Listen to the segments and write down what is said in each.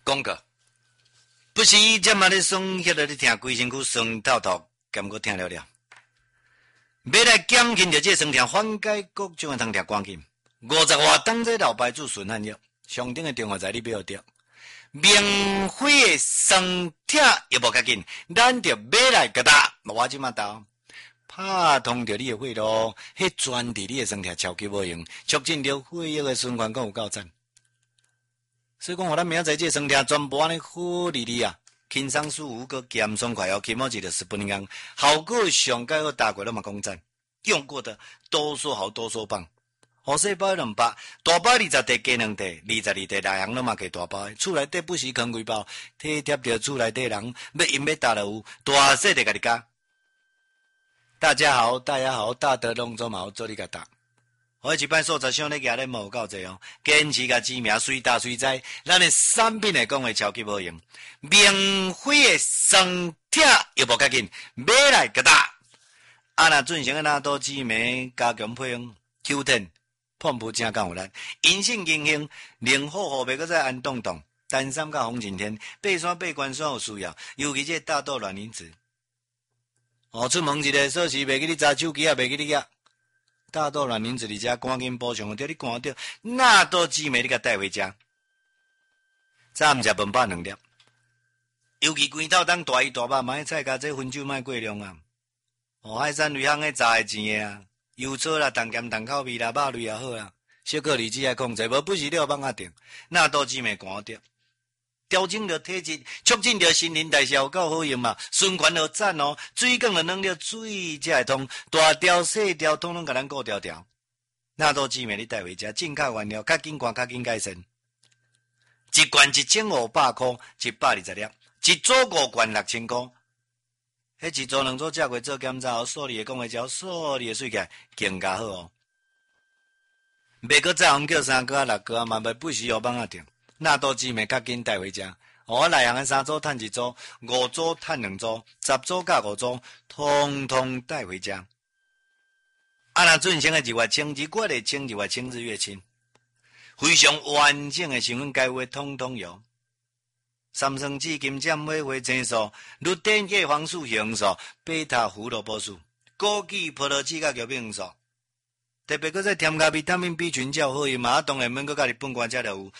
广告。不是这么的酸，迄个你听规身躯酸透透，甘个听了了。要来减轻着这酸痛，缓解各种的疼痛关键。50外当这老牌子顺汗药，上顶的电话在你买着。免费的酸痛又无较紧，咱着买来个打，我即马到。拍通着你的血路，迄专治你的酸痛超级有用，促进着血液的循环，更有够赞。所以讲，互咱明仔载这酸痛全部安尼好利利啊，轻松舒服，个咸爽快哦，起码10分钟，效果上介好，大过咱嘛讲赞，用过的多说好，多说棒。好细包2包，大包20块加2块，22块内行拢嘛加大包的，厝内底不时扛几包，体贴着厝内底人，要饮要打就有，大细的家己加。大家好，大德隆做嘛做你甲答。我一摆素材上咧举咧无够济哦，坚持甲知名，随打随在，咱的产品来讲话超级无用，免费的酸痛又无较紧，买来个答。若准成的纳多紫莓加强配方 Q10， 碰不正刚有力，阴性阴性，令好后袂搁再安动动，单三甲红景天，爬山爬关山有需要，尤其这大豆卵磷脂。出门一个锁匙袂记你查手机也袂记你啊。大豆卵磷脂伫遮赶紧补充着，你赶着纳豆紫莓你甲带回家。早暗食饭饱2粒，尤其关头当大鱼大肉买菜甲这分酒卖过量啊。海产类行诶炸诶钱诶啊，油炒啦、重咸重口味啦、肉类也好啦，小可离子爱控制，无不是你要放啊定，纳豆紫莓赶着。调整着体质，促进着新陈代谢有够好用嘛，循环就赞哦，水管就弄了水才会通，大条细条统统甲咱顾条条。纳豆紫莓你带回家，进口原料较紧管较紧改善。一罐1500块，120粒，一组5罐6000块。迄一组2组食过做检查后，数理会讲会照，数理会算起来更加好哦。袂搁再红叫3个6个嘛，袂不时要放啊定。纳豆紫莓较紧带回家，我内行的3组趁1组，5组趁2组，10组加5组，通通带回家。若准成的日月清，日月的清，日月清日月清，非常完整的成分该有的通通有。三酸酯、金针花、花青素、绿碘叶黄素、雄素、贝塔胡萝卜素、枸杞、葡萄籽甲玉米黄素。特别搁再添加维他命 B 群较好用嘛，当然免搁甲日本罐才就有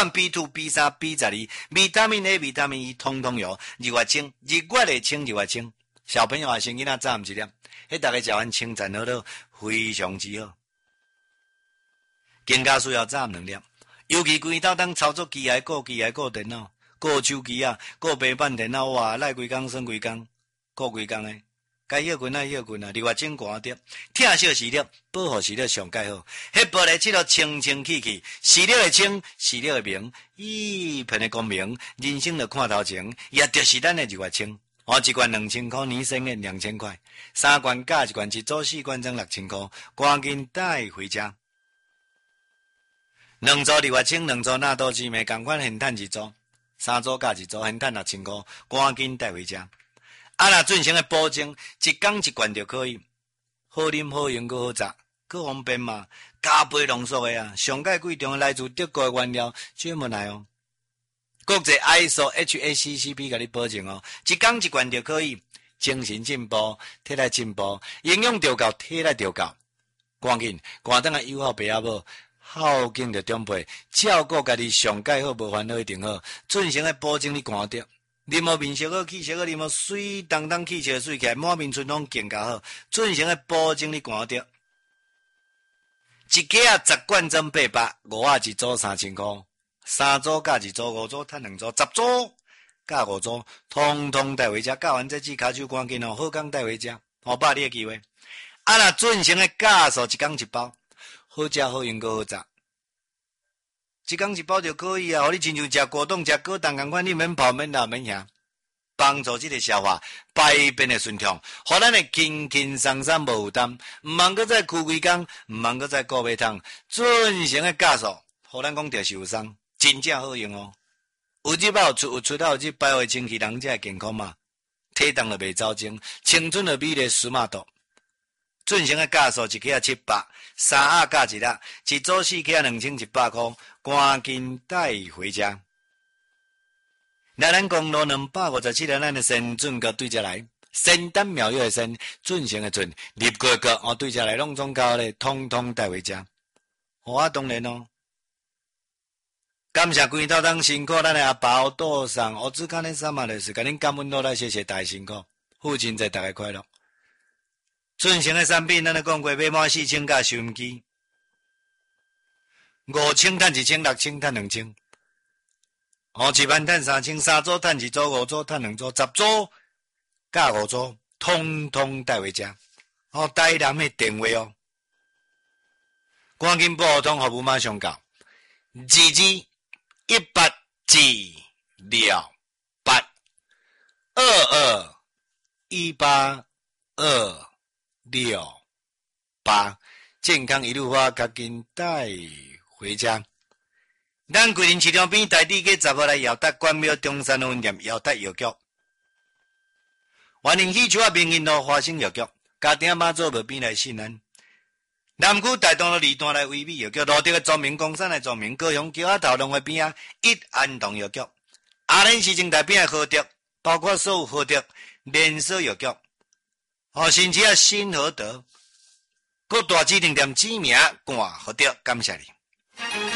B1、B2、B3、B12，维他命 A、维他命 E 通通有。日月清，日月的清，日月清。小朋友啊，先囡仔早暗一粒，迄大家食完清赞好了，非常之好。更加需要早暗2粒，尤其规头当操作机械、顾电脑、顾手机啊、顾平板电脑哇，赖规工算规工，顾规工诶。该休困啊，日月清寒着，疼惜视力，保护视力上介好。迄玻璃漆都清清气气，视力会清，视力会明，一片的光明，人生就看头前，也就是咱的日月清。一罐2000块，年薪的2000块，3罐加1罐，一组4罐装6000块，赶紧带回家。2组日月清，2组纳豆紫莓，同款现赚1组，3组加1组现赚6000块，赶紧带回家。若准成的保证，一缸1罐就可以，好啉好用，搁好食，搁方便嘛。加倍浓缩的啊，上界贵重来自德国的原料，专门来哦。国际 ISO、HACCP 甲你保证哦，一缸1罐就可以，精神进步，体力进步，营养调够，体力调够，赶紧赶等下友好爸仔母，孝敬着长辈，照顾家己上界好，无烦恼一定好。准成的保证你赶着。啉无面色好，气色好，啉无水当当气色水起来，满面春风更加好。准成的保证你赶着。一家啊10罐装800，5啊1组3000块，3组加1组5组赚2组，10组加5组，通通带回家。教完这支骹手赶紧哦，好工带回家，把你的机会。若准成的假数一缸1包，好食好用，搁好食。一缸1包就可以啊，互你亲像食果冻、食果冻同款，你免泡、免流、免遐，帮助这个消化排便的顺畅，互咱的轻轻松松无负担，毋茫搁再哭规工，毋茫搁再顾胃痛，准成的假数，互咱讲着受伤，真正好用哦。有入有出，有出有入，排位清气，人才会健康嘛，体重就袂走精，青春的美丽斯马度。准成的假数一克啊700，3盒加1盒，一组4克2100块，赶紧带回家。 来咱公路257条，咱的先准个对遮来，仙丹妙药的仙，准成的准，立个个对遮来，拢总交咧，通通带回家。当然哦。感谢规道当辛苦，咱的阿爸多上，我只干的什么的是，甲恁感恩多来，谢谢大辛苦，父亲节大家快乐。准成的产品，咱咧讲过，买满4000架收音机，5000赚1,000，6000赚2000。1万赚3000，3组赚1组，5组赚2组，10组加5组，通通带回家。台南的电话哦，赶紧拨通服务马上到22182218，健康一路发，赶紧带回家。咱桂林市场边台地给10号来姚达关庙中山分店姚达药局，欢迎喜球啊名人路花生药局，家庭妈祖庙边来信安。南区大东路2段来威美药局，路德的庄明公山来庄明，高雄桥仔头龙的边啊一安东药局，阿莲市政台边的和德，包括所有和德连锁药局，甚至新和德，各大指定店指名冠和德，感谢你。